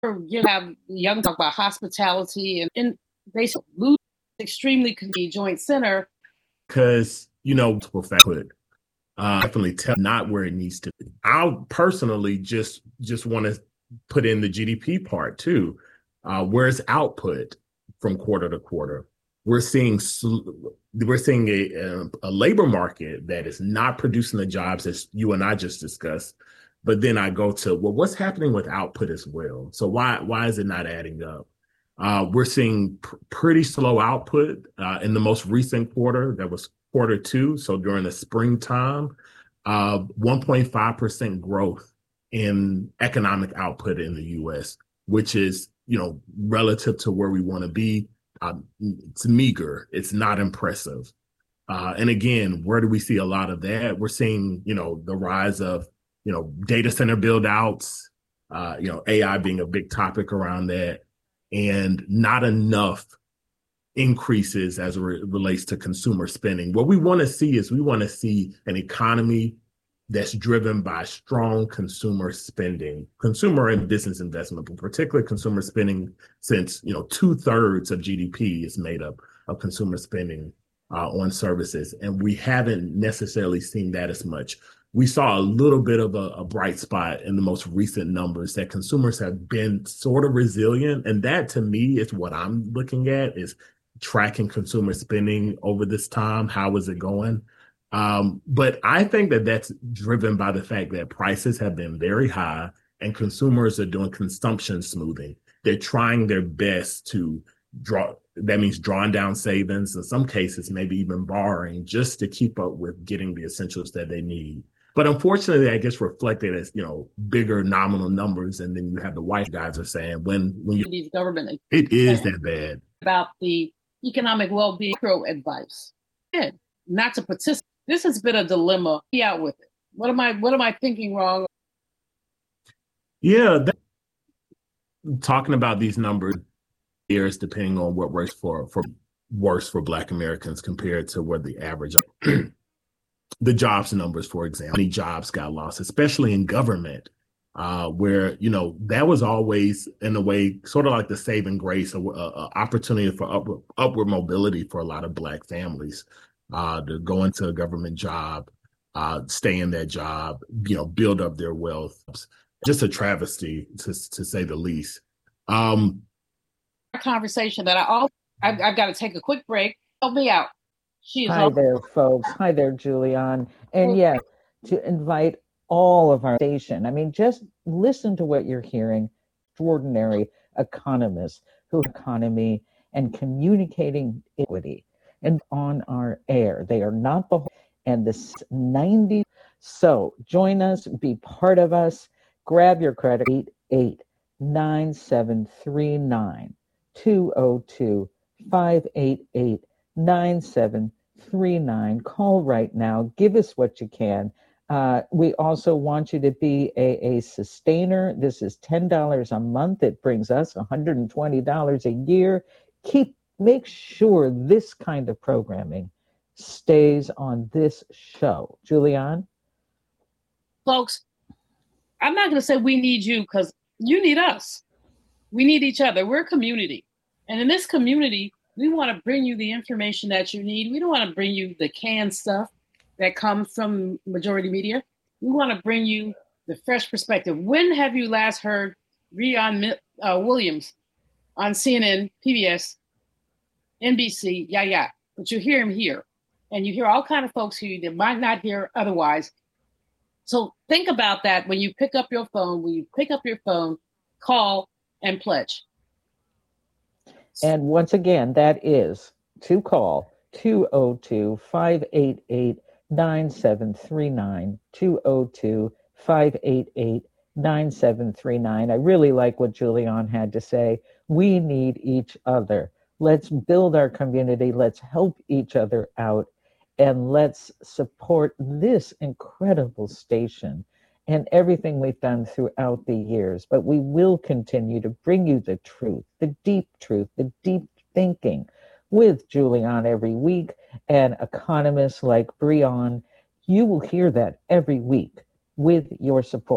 You have young talk about hospitality and basically lose extremely joint center. Because, will put definitely tell not where it needs to be. I'll personally just want to put in the GDP part too. Where's output from quarter to quarter? We're seeing a labor market that is not producing the jobs as you and I just discussed. But then I go to, well, what's happening with output as well? So why is it not adding up? We're seeing pretty slow output in the most recent quarter. That was quarter two. So during the springtime, 1.5% growth in economic output in the U.S., which is, relative to where we want to be. It's meager. It's not impressive. And again, where do we see a lot of that? We're seeing, the rise of, data center build outs, AI being a big topic around that, and not enough increases as it relates to consumer spending. What we want to see is an economy that's driven by strong consumer spending, consumer and business investment, but particularly consumer spending, since 2/3 of GDP is made up of consumer spending on services, and we haven't necessarily seen that as much. We saw a little bit of a bright spot in the most recent numbers that consumers have been sort of resilient, and that to me is what I'm looking at, is tracking consumer spending over this time. How is it going? But I think that that's driven by the fact that prices have been very high and consumers are doing consumption smoothing. They're trying their best to that means drawing down savings, in some cases, maybe even borrowing, just to keep up with getting the essentials that they need. But unfortunately, that gets reflected as, bigger nominal numbers. And then you have the white guys are saying when these government, it is that bad. About the economic well-being pro advice. And not to participate. This has been a dilemma. Be out with it. What am I thinking wrong? Yeah, talking about these numbers years depending on what works for Black Americans compared to what the average the jobs numbers, for example, many jobs got lost, especially in government, where that was always in a way sort of like the saving grace, or opportunity for upward mobility for a lot of Black families, to go into a government job, stay in that job, build up their wealth. Just a travesty to say the least. Conversation that I've got to take a quick break. Help me out. Hi there, folks. Hi there, Julianne. And yes, to invite all of our station. I mean, just listen to what you're hearing. Extraordinary economists who economy and communicating equity and on our air. They are not the whole, and this 90. So join us, be part of us. Grab your credit. 889739 202-588-9739. Call right now. Give us what you can. We also want you to be a sustainer. This is $10 a month. It brings us $120 a year. Make sure this kind of programming stays on this show. Julianne? Folks, I'm not going to say we need you, because you need us. We need each other. We're a community. And in this community, we want to bring you the information that you need. We don't want to bring you the canned stuff that comes from majority media. We want to bring you the fresh perspective. When have you last heard Rhian Williams on CNN, PBS, NBC? Yeah. But you hear him here. And you hear all kinds of folks who you might not hear otherwise. So think about that when you pick up your phone. When you pick up your phone, call and pledge. And once again, that is to call 202-588-9739, 202-588-9739. I really like what Julianne had to say. We need each other. Let's build our community. Let's help each other out. And let's support this incredible station and everything we've done throughout the years. But we will continue to bring you the truth, the deep thinking with Julianne every week, and economists like Breon. You will hear that every week with your support.